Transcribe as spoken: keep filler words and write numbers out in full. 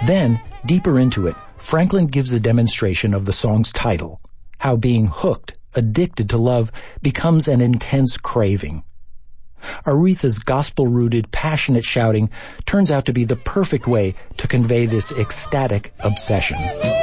Then, deeper into it, Franklin gives a demonstration of the song's title, how being hooked, addicted to love, becomes an intense craving. Aretha's gospel-rooted, passionate shouting turns out to be the perfect way to convey this ecstatic obsession.